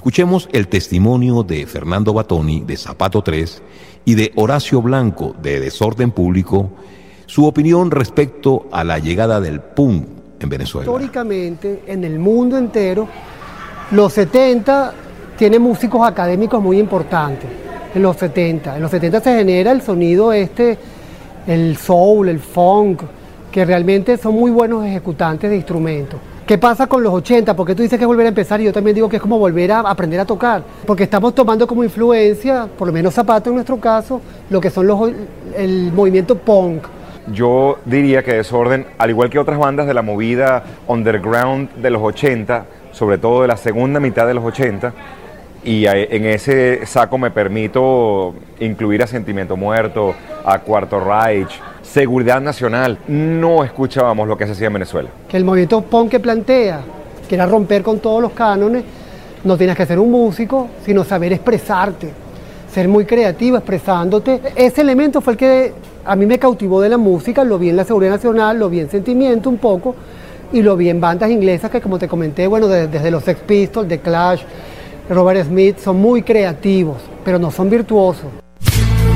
Escuchemos el testimonio de Fernando Batoni, de Zapato 3, y de Horacio Blanco, de Desorden Público, su opinión respecto a la llegada del punk en Venezuela. Históricamente, en el mundo entero, los 70 tienen músicos académicos muy importantes. En los 70 se genera el sonido el soul, el funk, que realmente son muy buenos ejecutantes de instrumentos. ¿Qué pasa con los 80? Porque tú dices que es volver a empezar y yo también digo que es como volver a aprender a tocar. Porque estamos tomando como influencia, por lo menos Zapato en nuestro caso, lo que son el movimiento punk. Yo diría que Desorden, al igual que otras bandas de la movida underground de los 80, sobre todo de la segunda mitad de los 80, y en ese saco me permito incluir a Sentimiento Muerto, a Cuarto Reich, Seguridad Nacional, no escuchábamos lo que se hacía en Venezuela. Que el movimiento punk que plantea, que era romper con todos los cánones, no tienes que ser un músico, sino saber expresarte, ser muy creativo, expresándote. Ese elemento fue el que a mí me cautivó de la música, lo vi en la Seguridad Nacional, lo vi en Sentimiento un poco, y lo vi en bandas inglesas que, como te comenté, bueno, desde los Sex Pistols, The Clash, Robert Smith, son muy creativos, pero no son virtuosos.